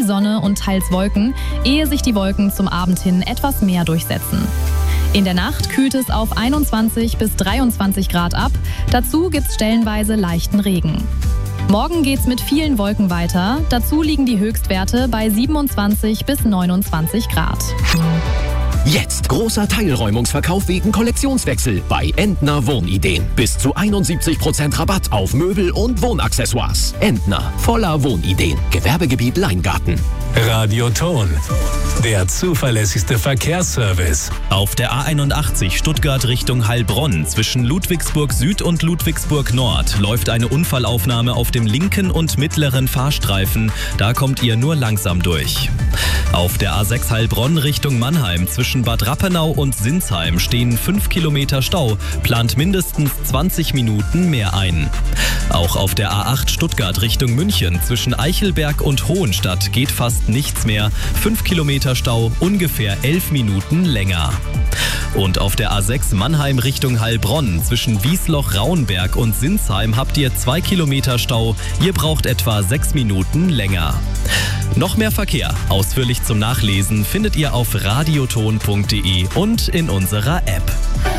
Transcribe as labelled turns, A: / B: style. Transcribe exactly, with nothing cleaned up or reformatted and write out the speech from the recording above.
A: Sonne und teils Wolken, ehe sich die Wolken zum Abend hin etwas mehr durchsetzen. In der Nacht kühlt es auf einundzwanzig bis dreiundzwanzig Grad ab. Dazu gibt's stellenweise leichten Regen. Morgen geht's mit vielen Wolken weiter. Dazu liegen die Höchstwerte bei siebenundzwanzig bis neunundzwanzig Grad.
B: Jetzt großer Teilräumungsverkauf wegen Kollektionswechsel bei Entner Wohnideen. Bis zu einundsiebzig Prozent Rabatt auf Möbel und Wohnaccessoires. Entner, voller Wohnideen. Gewerbegebiet Leingarten.
C: Radioton, der zuverlässigste Verkehrsservice.
D: Auf der A einundachtzig Stuttgart Richtung Heilbronn zwischen Ludwigsburg Süd und Ludwigsburg Nord läuft eine Unfallaufnahme auf dem linken und mittleren Fahrstreifen. Da kommt ihr nur langsam durch. Auf der A sechs Heilbronn Richtung Mannheim zwischen Bad Rappenau und Sinsheim stehen fünf Kilometer Stau, plant mindestens zwanzig Minuten mehr ein. Auch auf der A acht Stuttgart Richtung München zwischen Eichelberg und Hohenstadt geht fast nichts mehr. fünf Kilometer Stau, ungefähr elf Minuten länger. Und auf der A sechs Mannheim Richtung Heilbronn zwischen Wiesloch-Rauenberg und Sinsheim habt ihr zwei Kilometer Stau. Ihr braucht etwa sechs Minuten länger. Noch mehr Verkehr, ausführlich zum Nachlesen, findet ihr auf radioton punkt de und in unserer App.